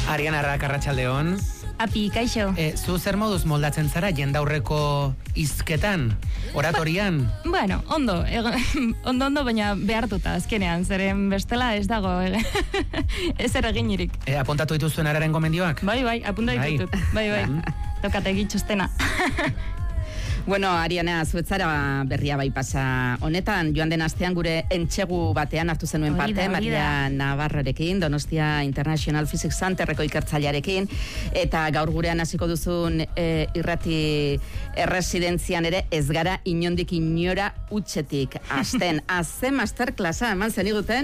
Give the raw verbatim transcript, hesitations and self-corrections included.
Ariana Arrak, arratsaldeon. Api, kaixo. E, zu zer moduz moldatzen zara jendaurreko hizketan, oratorian? Bueno, ondo, ego, ondo, ondo, baina behartuta azkenean, zeren bestela ez dago ez ere eginirik. E, apuntatu dituzuen araren gomendioak? Bai, bai, apuntatu ditut, bai, bai, tokate egitxostena. Bueno, Ariana, zuetzara berria bai pasa honetan, joan den astean gure entxegu batean hartu zenuen parte, Orida, Maria orida. Navarrorekin, Donostia International Physics Centerreko ikertzailearekin, eta gaur gurean hasiko duzun e, irrati erresidentzian ere ez gara inondik inora utxetik. Asten, azze masterclassa eman zeniguten,